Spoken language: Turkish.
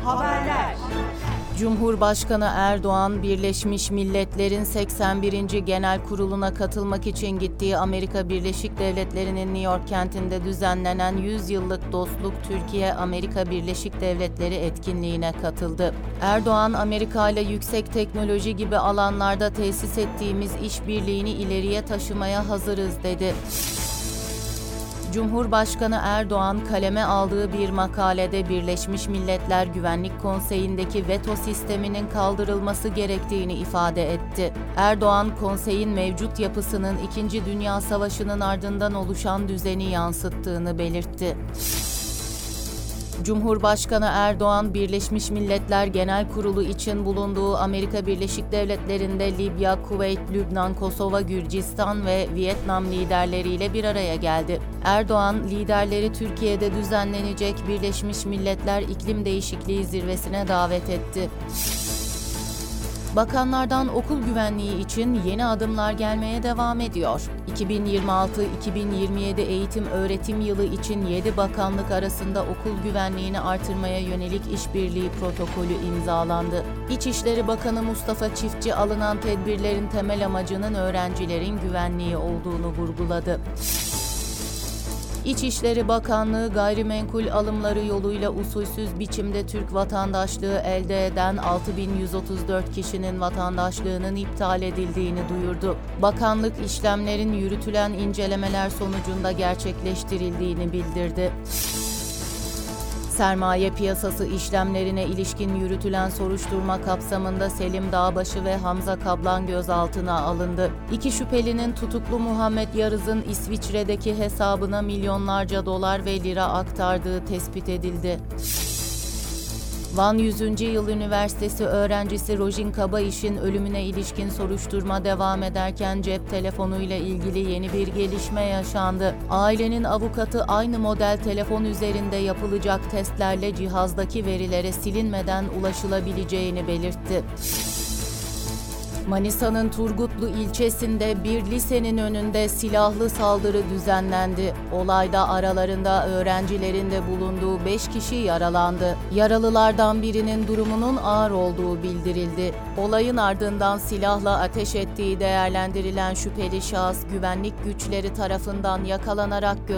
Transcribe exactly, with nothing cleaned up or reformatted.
Haberler. Cumhurbaşkanı Erdoğan, Birleşmiş Milletler'in seksen birinci Genel Kurulu'na katılmak için gittiği Amerika Birleşik Devletleri'nin New York kentinde düzenlenen yüz yıllık Dostluk Türkiye-Amerika Birleşik Devletleri etkinliğine katıldı. Erdoğan, Amerika ile yüksek teknoloji gibi alanlarda tesis ettiğimiz işbirliğini ileriye taşımaya hazırız dedi. Cumhurbaşkanı Erdoğan, kaleme aldığı bir makalede Birleşmiş Milletler Güvenlik Konseyi'ndeki veto sisteminin kaldırılması gerektiğini ifade etti. Erdoğan, konseyin mevcut yapısının İkinci Dünya Savaşı'nın ardından oluşan düzeni yansıttığını belirtti. Cumhurbaşkanı Erdoğan, Birleşmiş Milletler Genel Kurulu için bulunduğu Amerika Birleşik Devletleri'nde Libya, Kuveyt, Lübnan, Kosova, Gürcistan ve Vietnam liderleriyle bir araya geldi. Erdoğan, liderleri Türkiye'de düzenlenecek Birleşmiş Milletler İklim Değişikliği Zirvesi'ne davet etti. Bakanlardan okul güvenliği için yeni adımlar gelmeye devam ediyor. iki bin yirmi altı iki bin yirmi yedi eğitim öğretim yılı için yedi bakanlık arasında okul güvenliğini artırmaya yönelik işbirliği protokolü imzalandı. İçişleri Bakanı Mustafa Çiftçi alınan tedbirlerin temel amacının öğrencilerin güvenliği olduğunu vurguladı. İçişleri Bakanlığı, gayrimenkul alımları yoluyla usulsüz biçimde Türk vatandaşlığı elde eden altı bin yüz otuz dört kişinin vatandaşlığının iptal edildiğini duyurdu. Bakanlık, işlemlerin yürütülen incelemeler sonucunda gerçekleştirildiğini bildirdi. Sermaye piyasası işlemlerine ilişkin yürütülen soruşturma kapsamında Selim Dağbaşı ve Hamza Kablan gözaltına alındı. İki şüphelinin tutuklu Muhammed Yarız'ın İsviçre'deki hesabına milyonlarca dolar ve lira aktardığı tespit edildi. Van yüzüncü Yıl Üniversitesi öğrencisi Rojin Kabayiş'in ölümüne ilişkin soruşturma devam ederken cep telefonuyla ilgili yeni bir gelişme yaşandı. Ailenin avukatı aynı model telefon üzerinde yapılacak testlerle cihazdaki verilere silinmeden ulaşılabileceğini belirtti. Manisa'nın Turgutlu ilçesinde bir lisenin önünde silahlı saldırı düzenlendi. Olayda aralarında öğrencilerin de bulunduğu beş kişi yaralandı. Yaralılardan birinin durumunun ağır olduğu bildirildi. Olayın ardından silahla ateş ettiği değerlendirilen şüpheli şahıs güvenlik güçleri tarafından yakalanarak gözaltına